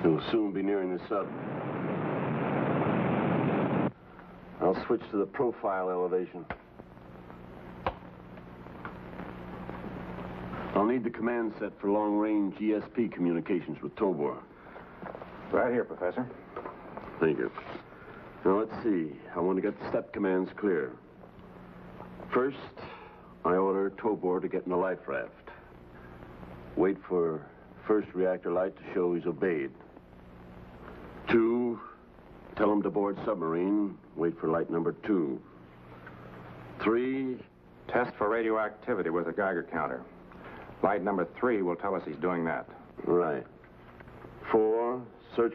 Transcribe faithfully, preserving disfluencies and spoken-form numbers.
We'll soon be nearing the sub. I'll switch to the profile elevation. I'll need the command set for long-range E S P communications with Tobor. Right here, Professor. Thank you. Now, let's see. I want to get the step commands clear. First, I order Tobor to get in the life raft. Wait for first reactor light to show he's obeyed. Two, tell him to board submarine. Wait for light number two. Three... Test for radioactivity with a Geiger counter. Light number three will tell us he's doing that. Right. Four,